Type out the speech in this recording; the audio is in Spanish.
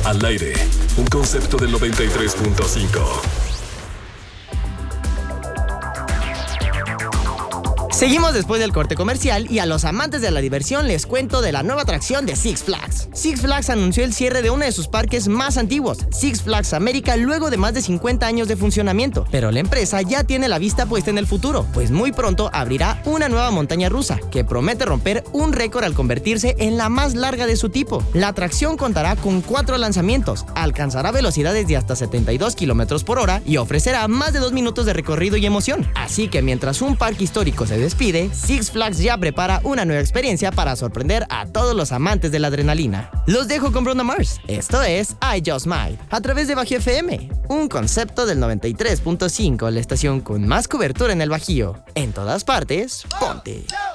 Al aire, un concepto del 93.5. Seguimos después del corte comercial y a los amantes de la diversión les cuento de la nueva atracción de Six Flags. Six Flags anunció el cierre de uno de sus parques más antiguos, Six Flags America, luego de más de 50 años de funcionamiento. Pero la empresa ya tiene la vista puesta en el futuro, pues muy pronto abrirá una nueva montaña rusa que promete romper un récord al convertirse en la más larga de su tipo. La atracción contará con 4 lanzamientos, alcanzará velocidades de hasta 72 km por hora y ofrecerá más de 2 minutos de recorrido y emoción. Así que mientras un parque histórico se despide, Six Flags ya prepara una nueva experiencia para sorprender a todos los amantes de la adrenalina. Los dejo con Bruno Mars. Esto es I Just Might, a través de Bajío FM, un concepto del 93.5, la estación con más cobertura en el Bajío. En todas partes, ponte.